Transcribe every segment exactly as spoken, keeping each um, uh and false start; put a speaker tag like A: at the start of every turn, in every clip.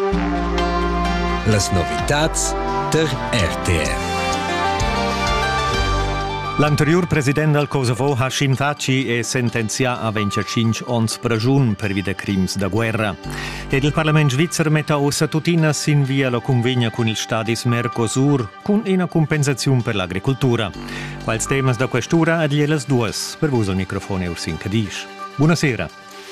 A: Las novitats der R T R.
B: L'anterior president del Kosovo, Hashim Thaçi, è sentenziato a venticinque ons prigiun per via de crims da guerra. Ed il Parlamento svizzero mette a ossa tutina sin via la convegna con il Stadis Mercosur con una compensazione per l'agricoltura. Quals temas da questura ad glielas duas. Per vos al microfono Ursin Cadiz. Buonasera.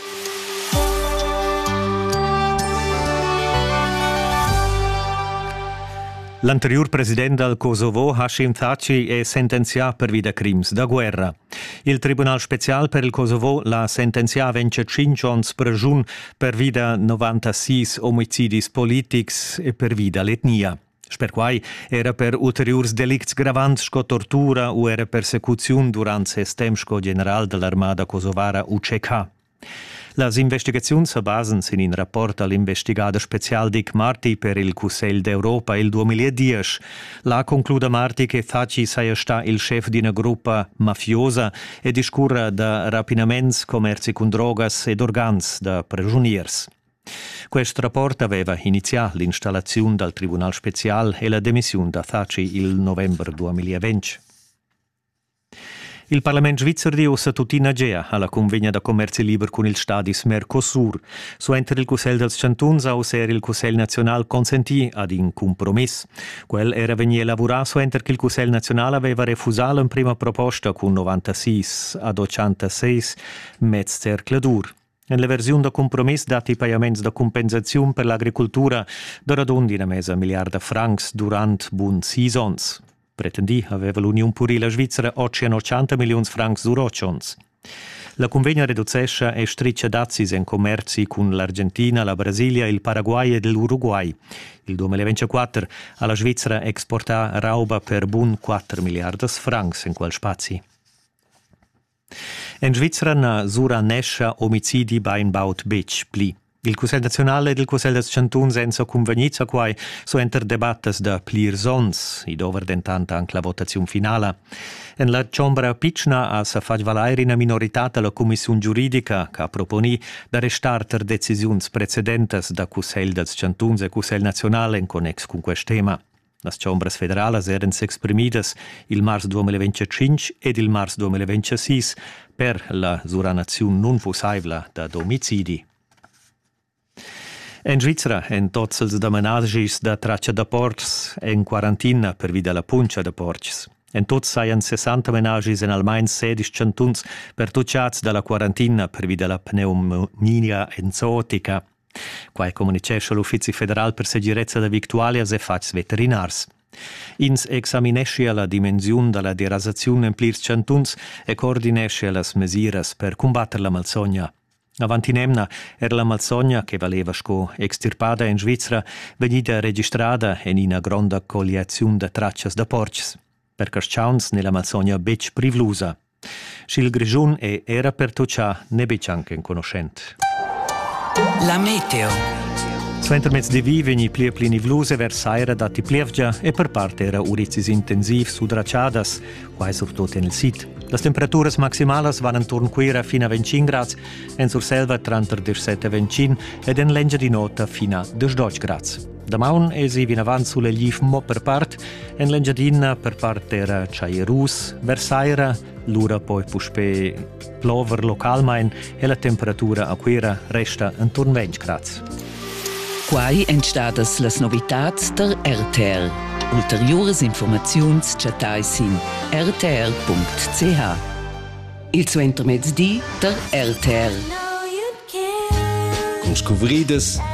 B: L'anterior president del Kosovo, Hashim Thaçi, è sentenziato per via de crims da guerra. Il Tribunal Special per il Kosovo l'ha sentenziato a venticinque ons prigiun per via de novantasei omicidis politics e per via dell'etnia. Sper quai era per ulteriors delicts gravants sco tortura o era persecuzione durante il tempo general dell'armata kosovara U C K. Las investigazioni si basano in un rapporto all'investigato speciale Dick Marty per il Consiglio d'Europa il duemiladieci. La conclude Marty che Thaçi sia stato il chef di una gruppa mafiosa e discorre da rapinamenti, commerci con drogas ed organs da prigioniers. Questo rapporto aveva iniziato l'installazione del Tribunal Speciale e la demissione da Thaçi il novembre duemilaventi. Il Parlamento svizzero di ossa tutina gea alla convegna da commercio libero con il Stadis Mercosur. Suenter il Consiglio dels Chantuns o ser il Consiglio Nazionale consentì ad un compromesso. Quel era venire a lavorare suenter che il Consiglio Nazionale aveva refusato in prima proposta con novantasei ad ottantasei mezz cercladur. Nella versione da compromesso dati i pagamenti da compensazione per l'agricoltura da radondi una mezza miliarda francs durante buon seasons. Pretendi aveva l'Unione Purila Svizzera ottocento milioni francs duroccions. La convegna riducesce e striccia dazis in commerci con l'Argentina, la Brasilia, il Paraguay e l'Uruguay. Il duemilaventiquattro alla Svizzera esportà roba per buon quattro miliardi francs in quel spazio. In Svizzera na sura nescia omicidi bein baut bec pli. Il Consiglio Nazionale ed il Consiglio des Chantuns senza convenizia quai so enter debattes da plir sons, id over dentanta anche la votazione finale. En la Ciambra Picna a sa fac valair in minorità la Commissione Giuridica che proponi da restar ter decisiuns precedentes da Consiglio des Chantuns e Consiglio Nazionale in connex con quest tema. Las Ciambras federales eren esprimidas il mars duemilaventicinque ed il mars duemilaventisei per la suranazione non possibile da domicidi. In Svizzera, in tots els demenagis da traccia da porcs in quarantina per via della puncia da porcs. In tots saien sessanta menagis in almeno sedici centuns per tucciats dalla quarantina per via della pneumonia enzootica. Quai comunicesce l'Uffizio Federal per Segirezza da Victualias e Facs Veterinars. Ins examinesce la dimensione della derasazione in plirs centuns e coordinesce las mesiras per combattere la malsogna. Avantinemna era la malsogna che valeva sco extirpada in Svizzera venida registrata in una grande collezione di tracce da porcs. Per casciauns nella malsogna bec privlusa. Schil grigiun e era per tuccia ne bec anche in conoscente.
C: La meteo.
B: Suenter mezz di vi vegni plia plinivluse vers saira dati plievgia e per parte era urizis intensiv sudraciadas, quai surtot in il sit. Las temperaturas maximales van intorno quera fino a venticinque gradi, en sur selva tra diciassette e venticinque ed en lengia di nota fino a dodici gradi. Da maun esi vin avanti sulle liv mo per part, en lengiadina per parte era ciaierus, versaira, l'ura poi puspe plover localmein e la temperatura a quera resta intorno venti gradi.
C: Quai entstadas las novitats der R T R. Ulteriores informaziuns chatais in r t r punct c h. Il suo intermezz di der R T R.
A: Con scovrides